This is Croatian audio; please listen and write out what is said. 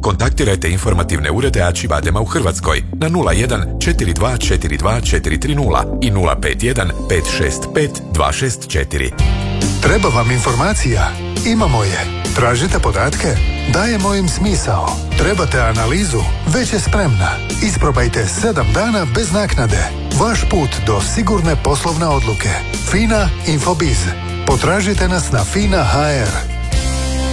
Kontaktirajte informativne urede Acibadema u Hrvatskoj na 01 4242 430 i 051 565 264. Treba vam informacija? Imamo je. Tražite podatke? Dajemo im smisao. Trebate analizu? Već je spremna. Isprobajte 7 dana bez naknade. Vaš put do sigurne poslovne odluke. FINA Infobiz. Potražite nas na FINA.hr.